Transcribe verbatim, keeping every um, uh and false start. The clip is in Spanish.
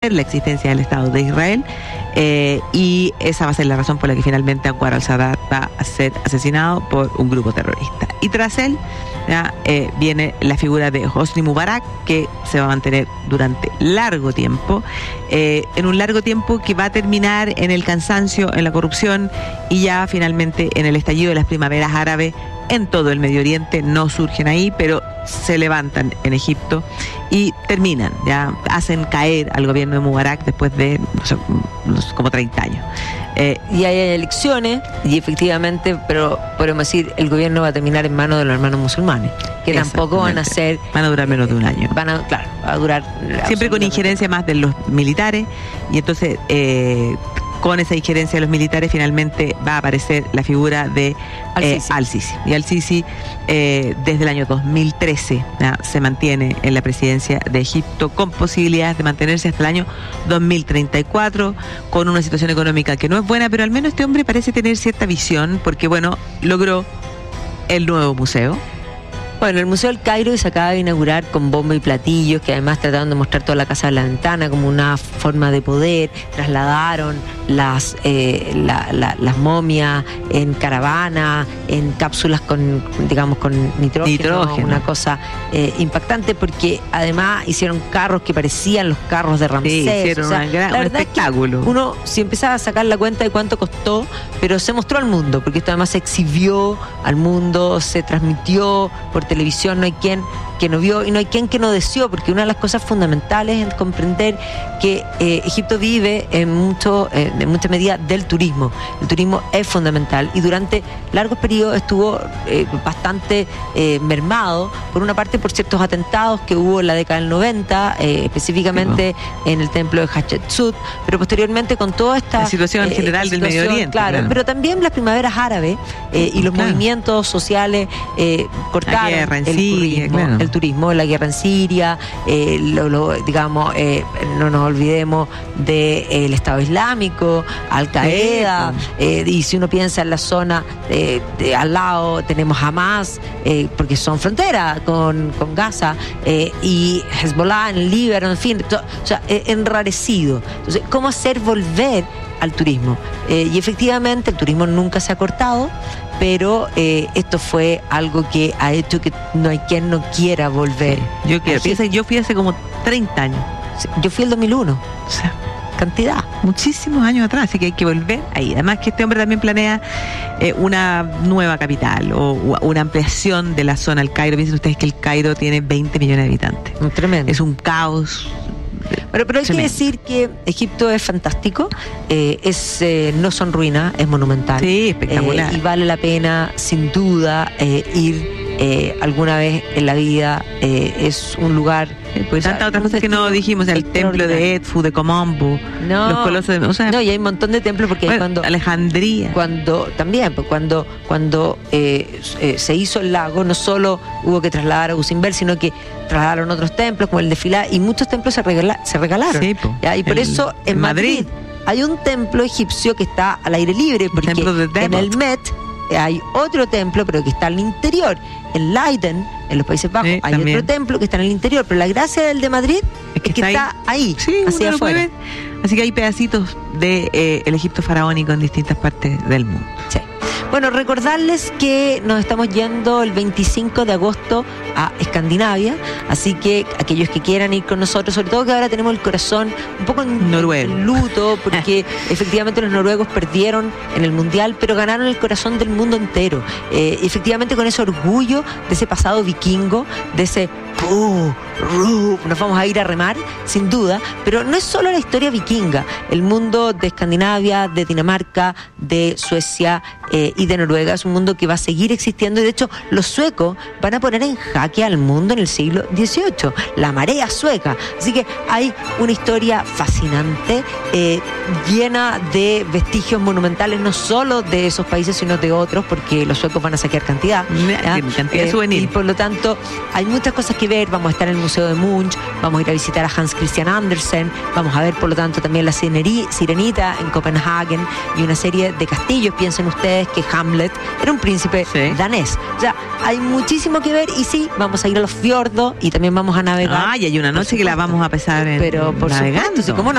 reconocer la existencia del Estado de Israel, eh, y esa va a ser la razón por la que finalmente Anwar al-Sadat va a ser asesinado por un grupo terrorista. Y tras él ya, eh, viene la figura de Hosni Mubarak, que se va a mantener durante largo tiempo, eh, en un largo tiempo que va a terminar en el cansancio, en la corrupción y ya finalmente en el estallido de las primaveras árabes en todo el Medio Oriente. No surgen ahí, pero se levantan en Egipto y terminan, ya hacen caer al gobierno de Mubarak después de no sé, como treinta años. Eh, y hay elecciones y efectivamente, pero podemos decir, el gobierno va a terminar en manos de los hermanos musulmanes, que tampoco van a ser... Van a durar menos de un año. Van a, claro, va a durar... Siempre con injerencia más de los militares, y entonces... Eh, con esa injerencia de los militares finalmente va a aparecer la figura de eh, Al-Sisi. Y Al-Sisi eh, desde el año dos mil trece ¿ya? se mantiene en la presidencia de Egipto con posibilidades de mantenerse hasta el año dos mil treinta y cuatro, con una situación económica que no es buena, pero al menos este hombre parece tener cierta visión porque, bueno, logró el nuevo museo. Bueno, el Museo del Cairo se acaba de inaugurar con bombo y platillos, que además trataron de mostrar toda la casa de la ventana como una forma de poder. Trasladaron las, eh, la, la, las momias en caravana, en cápsulas con, digamos, con nitrógeno, nitrógeno. Una cosa eh, impactante, porque además hicieron carros que parecían los carros de Ramsés. Sí, hicieron o sea, una gran, un espectáculo. Uno si empezaba a sacar la cuenta de cuánto costó, pero se mostró al mundo, porque esto además se exhibió al mundo, se transmitió por televisión, no hay quien que no vio y no hay quien que no deseó, porque una de las cosas fundamentales es comprender que eh, Egipto vive en mucho, eh, en mucha medida del turismo. El turismo es fundamental y durante largos periodos estuvo eh, bastante eh, mermado, por una parte por ciertos atentados que hubo en la década del noventa, eh, específicamente sí, en el templo de Hatshepsut, pero posteriormente con toda esta la situación en eh, general del Medio Oriente, claro, claro, pero también las primaveras árabes eh, y los claro. movimientos sociales eh, cortaron guerra en el Siria, turismo, claro. el turismo, la guerra en Siria, eh, lo, lo, digamos, eh, no nos olvidemos del de, Estado Islámico, Al Qaeda, eh, y si uno piensa en la zona de, de al lado tenemos Hamas, eh, porque son frontera con, con Gaza, eh, y Hezbollah en el Líbano, en fin, to, o sea, eh, enrarecido. Entonces, ¿cómo hacer volver al turismo? Eh, y efectivamente el turismo nunca se ha cortado, pero eh, esto fue algo que ha hecho que no hay quien no quiera volver. Sí, yo quiero. Fíjate, yo fui hace como treinta años. Yo fui el dos mil uno. O sea, cantidad, muchísimos años atrás, así que hay que volver ahí. Además que este hombre también planea eh, una nueva capital o, o una ampliación de la zona del Cairo. Piensen ustedes que el Cairo tiene veinte millones de habitantes. Tremendo. Es un caos. Bueno, pero hay tremendo. Que decir que Egipto es fantástico, eh, es eh, no son ruinas, es monumental. Sí, espectacular. Eh, y vale la pena, sin duda, eh, ir eh, alguna vez en la vida. Eh, es un lugar... Eh, pues tantas otras cosas que no dijimos, el templo de Edfu, de Komombo, no, los colosos de... O sea, no, y hay un montón de templos porque bueno, cuando... Alejandría. Cuando, también, pues cuando, cuando eh, eh, se hizo el lago, no solo hubo que trasladar a Gusimbel, sino que trasladaron otros templos, como el de Filá, y muchos templos se, regala, se regalaron. Sí, po, ¿ya? Y por el, eso en, en Madrid, Madrid hay un templo egipcio que está al aire libre, porque en el Met hay otro templo, pero que está al interior. En Leiden, en los Países Bajos, sí, hay también otro templo que está en el interior, pero la gracia del de Madrid es que, es que está, está ahí, ahí sí, hacia afuera. Así que hay pedacitos de eh, el Egipto faraónico en distintas partes del mundo. Sí. Bueno, recordarles que nos estamos yendo el veinticinco de agosto a Escandinavia, así que aquellos que quieran ir con nosotros, sobre todo que ahora tenemos el corazón un poco en, en luto, porque efectivamente los noruegos perdieron en el Mundial, pero ganaron el corazón del mundo entero. Eh, efectivamente con ese orgullo de ese pasado vikingo, de ese ¡puh! ¡Rup! Nos vamos a ir a remar, sin duda, pero no es solo la historia vikinga. El mundo de Escandinavia, de Dinamarca, de Suecia eh, y de Noruega es un mundo que va a seguir existiendo, y de hecho los suecos van a poner en jaque al mundo en el siglo dieciocho, la marea sueca. Así que hay una historia fascinante, eh, llena de vestigios monumentales, no solo de esos países, sino de otros, porque los suecos van a saquear cantidad, cantidad eh, souvenir. Y por lo tanto hay muchas cosas que ver. Vamos a estar en el Museo de Munch, vamos a ir a visitar a Hans Christian Andersen, vamos a ver por lo tanto también la Sirenita en Copenhague y una serie de castillos. Piensen ustedes que Hamlet era un príncipe sí. danés. O sea, hay muchísimo que ver, y sí, vamos a ir a los fiordos y también vamos a navegar. Ah, y hay una noche que la vamos a pasar en, pero por navegando. Supuesto, ¿cómo no?